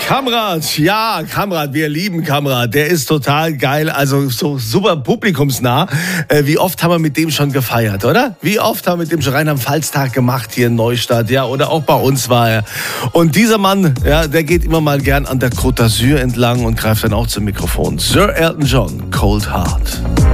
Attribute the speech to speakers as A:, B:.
A: Kamrat, ja, Kamrat, wir lieben Kamrat, der ist total geil, also so super publikumsnah. Wie oft haben wir mit dem schon gefeiert, oder? Wie oft haben wir mit dem schon Rheinland-Pfalz-Tag gemacht hier in Neustadt, ja, oder auch bei uns war er. Und dieser Mann, ja, der geht immer mal gern an der Côte d'Azur entlang und greift dann auch zum Mikrofon. Sir Elton John, Cold Heart.